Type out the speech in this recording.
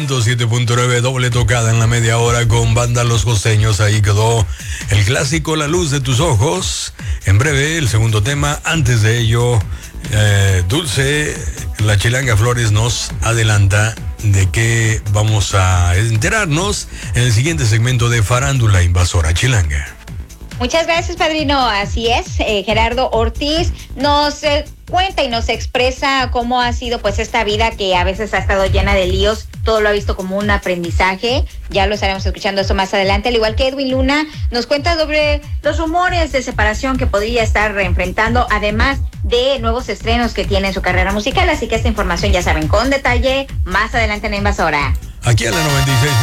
107.9, doble tocada en la media hora con banda Los Costeños. Ahí quedó el clásico La Luz de Tus Ojos. En breve, el segundo tema. Antes de ello, Dulce, la Chilanga Flores nos adelanta de que vamos a enterarnos en el siguiente segmento de Farándula Invasora Chilanga. Muchas gracias, padrino. Así es, Gerardo Ortiz nos cuenta y nos expresa cómo ha sido pues esta vida que a veces ha estado llena de líos. Todo lo ha visto como un aprendizaje. Ya lo estaremos escuchando eso más adelante. Al igual que Edwin Luna nos cuenta sobre los rumores de separación que podría estar enfrentando, además de nuevos estrenos que tiene en su carrera musical. Así que esta información ya saben con detalle más adelante en la Invasora. Aquí a la 96.